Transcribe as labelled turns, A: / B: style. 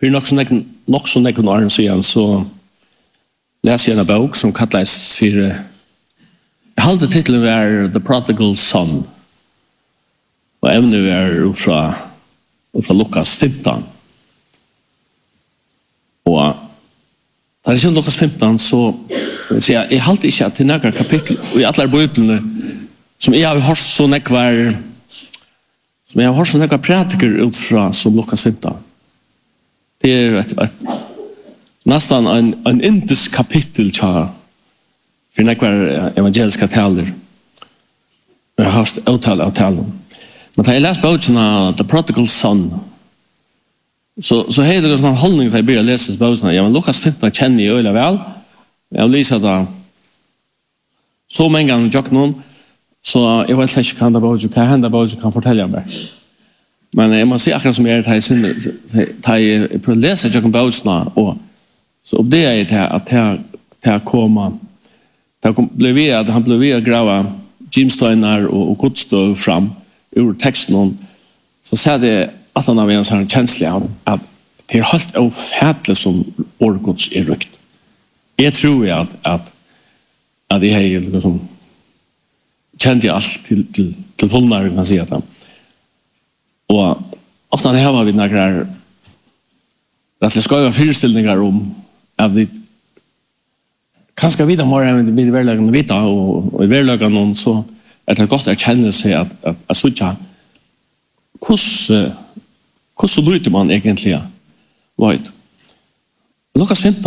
A: för nog så några år sedan så läste jag en bok som kallas för halva titeln var The Prodigal Son. Och ämnet är från Lukas 15. Och där är inte Lukas 15 så jag halte inte att det är några kapitel i alla biblarna som jag har hört så nekvar som jag har hört så nekvar pratiker utfra som Lukas 15. Det är ett nästan en indisk kapitel för nekvar evangeliska taler. Jag har hört avtal. Men jag läste boken The Prodigal Son. Så hej det är sån hållning för jag börjar läsa boken. Ja, men Lukas 15 känner jag öliga väl. Jag läser det så många gånger jag någon så jag vet inte kan hända boken kan fortälja mig. Men jag måste säga akkurat som jag är på att läsa jag boken och så det är det att komma han blev vi att gräva Jimsteinar och Godstov fram ur texten så säger det att han har en sån känsla att det är helt ofärdligt som orgods är rykt. Jag tror att det är liksom kände jag allt till fullnär kan säga det. Och ofta när har vi några att jag ska göra föreställningar om att vi kanske vidare mer än vi verkligen vita och i verkligen någon så är det gott att känna sig att såcha hur så lyder man egentligen? Right. Lukas 15